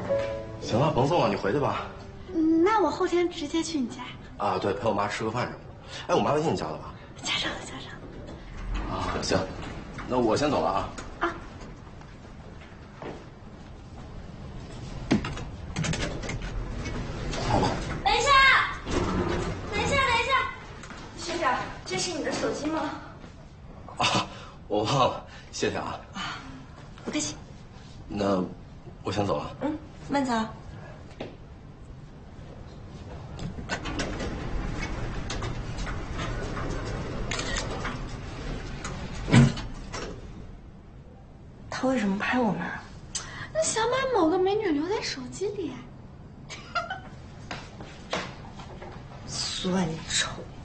行了，甭送了，你回去吧。 那我后天直接去你家。 啊，对，陪我妈吃个饭什么的。哎，我妈微信你加了吧？ 加上了，加上了。 啊，行，那我先走了啊。 啊。 好吧。 等一下，等一下，等一下，学长，这是你的手机吗？ 啊，我忘了，谢谢啊。 啊，不客气。 那我先走了。 慢走。他为什么拍我们啊？那想把某个美女留在手机里。算你丑。